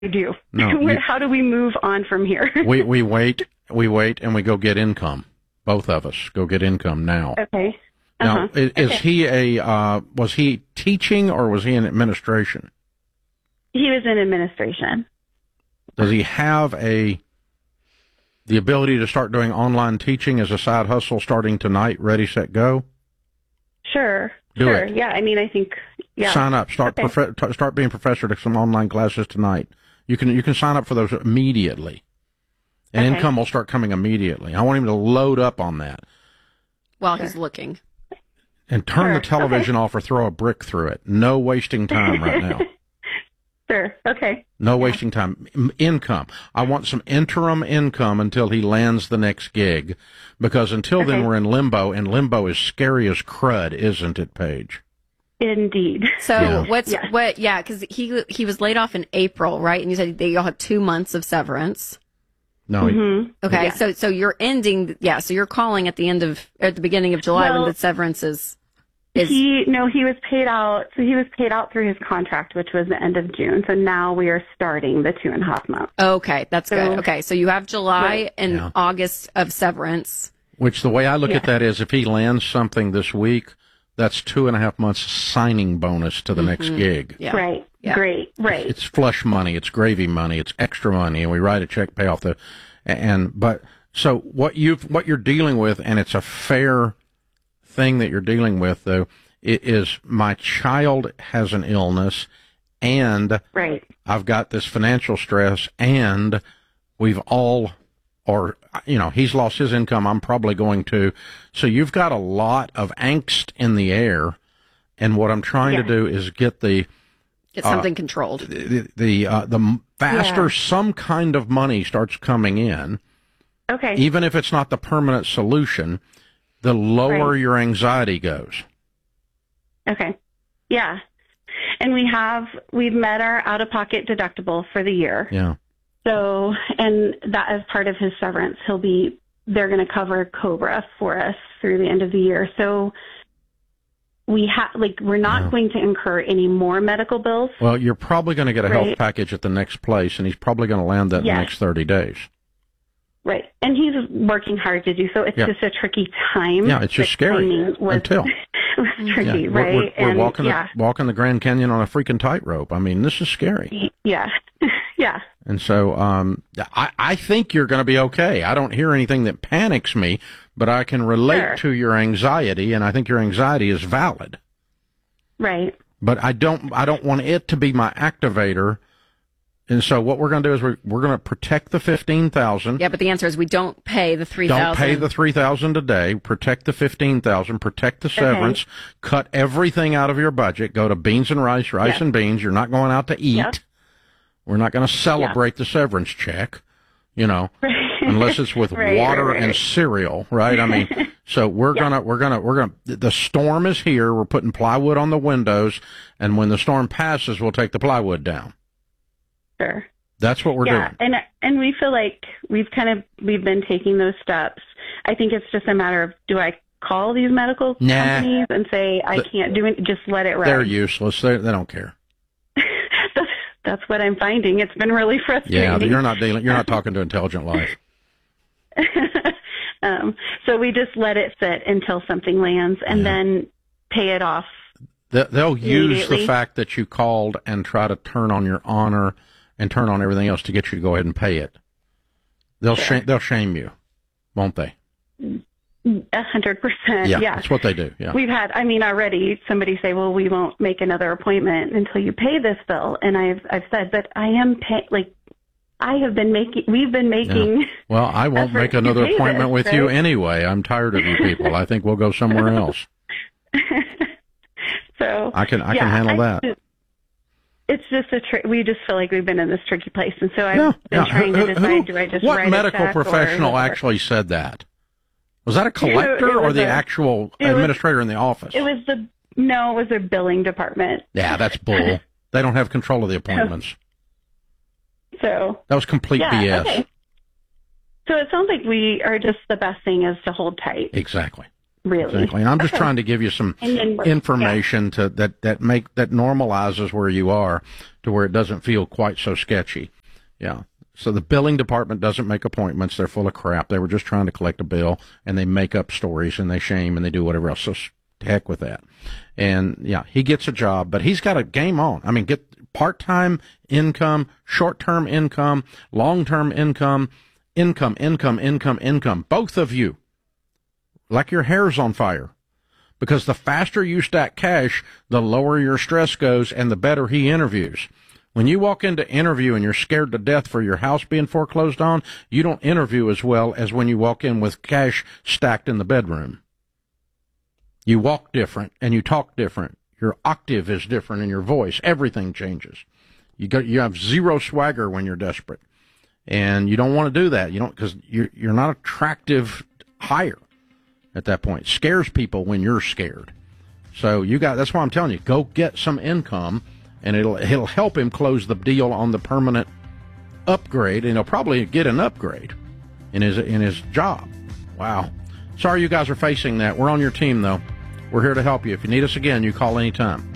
do? No, How do we move on from here? we wait, and we go get income. Both of us go get income now. Okay. Now, is he was he teaching or was he in administration? He was in administration. Does he have the ability to start doing online teaching as a side hustle starting tonight? Ready, set, go. Sure. Do sure. it. Yeah. I mean, I think. Yeah. Sign up. Start being professor to some online classes tonight. You can sign up for those immediately, and income will start coming immediately. I want him to load up on that while he's looking, and turn the television off or throw a brick through it. No wasting time right now. Sure. Okay. No wasting time. Income. I want some interim income until he lands the next gig, because until then we're in limbo, and limbo is scary as crud, isn't it, Paige? Indeed. So because he was laid off in April, right? And you said they all have 2 months of severance. No. Okay. Yeah. So you're ending. Yeah. So you're calling at the beginning of July when the severance is. He was paid out. So he was paid out through his contract, which was the end of June. So now we are starting the 2.5 months. Okay. That's good. Okay. So you have July and August of severance. Which the way I look at that is, if he lands something this week, that's 2.5 months signing bonus to the next gig. Yeah. Right. Yeah. Great. Right. It's flush money. It's gravy money. It's extra money, and we write a check, pay off so what you're dealing with, and it's a fair thing that you're dealing with, though, it is my child has an illness, and I've got this financial stress, and we've all. Or, he's lost his income, I'm probably going to. So you've got a lot of angst in the air, and what I'm trying to do is get something controlled. The faster some kind of money starts coming in, even if it's not the permanent solution, the lower your anxiety goes. Okay. Yeah. And we've met our out-of-pocket deductible for the year. Yeah. So, and that as part of his severance, they're going to cover COBRA for us through the end of the year. So we're not going to incur any more medical bills. Well, you're probably going to get a health package at the next place, and he's probably going to land that in the next 30 days. Right. And he's working hard to do so. It's just a tricky time. Yeah, it's just scary until. It was tricky, right? We're walking the Grand Canyon on a freaking tightrope. I mean, this is scary. Yeah. Yeah. And so I think you're going to be okay. I don't hear anything that panics me, but I can relate to your anxiety, and I think your anxiety is valid. Right. But I don't want it to be my activator. And so what we're going to do is we're going to protect the $15,000. Yeah, but the answer is we don't pay the $3,000. Don't pay the $3,000 today. Protect the $15,000. Protect the severance. Cut everything out of your budget. Go to beans and rice and beans. You're not going out to eat. Yep. We're not going to celebrate the severance check, unless it's with water and cereal, right? I mean, so we're gonna. The storm is here. We're putting plywood on the windows, and when the storm passes, we'll take the plywood down. Sure. That's what we're doing. And we feel like we've been taking those steps. I think it's just a matter of, do I call these medical companies and say I can't do it? Just let it ride. They're useless. They don't care. That's what I'm finding. It's been really frustrating. Yeah, you're not talking to Intelligent Life. So we just let it sit until something lands, and then pay it off. They'll use the fact that you called and try to turn on your honor and turn on everything else to get you to go ahead and pay it. They'll shame you, won't they? 100%. Yeah, that's what they do. Yeah. We've had, already somebody say, well, we won't make another appointment until you pay this bill. And I've said, but I am we've been making. Yeah. Well, I won't make another appointment with you anyway. I'm tired of you people. I think we'll go somewhere else. So I can handle that. It's just we just feel like we've been in this tricky place. And so I've been trying to decide, do I just write a check? What medical professional actually said that? Was that a collector or the actual administrator in the office? It was the billing department. Yeah, that's bull. They don't have control of the appointments. So that was complete BS. Okay. So it sounds like we are just, the best thing is to hold tight. Exactly. Really. Exactly. And I'm just trying to give you some information that normalizes where you are to where it doesn't feel quite so sketchy. Yeah. So the billing department doesn't make appointments. They're full of crap. They were just trying to collect a bill, and they make up stories, and they shame, and they do whatever else. So heck with that. And, yeah, he gets a job, but he's got a game on. I mean, get part-time income, short-term income, long-term income. Both of you. Like your hair's on fire, because the faster you stack cash, the lower your stress goes and the better he interviews. When you walk into interview and you're scared to death for your house being foreclosed on, you don't interview as well as when you walk in with cash stacked in the bedroom. You walk different and you talk different. Your octave is different in your voice. Everything changes. You have zero swagger when you're desperate, and you don't want to do that. You don't, because you're not attractive hire. At that point, scares people when you're scared. So that's why I'm telling you, go get some income, and it'll help him close the deal on the permanent upgrade, and he'll probably get an upgrade in his job. Wow. Sorry you guys are facing that. We're on your team though. We're here to help you. If you need us again, you call anytime.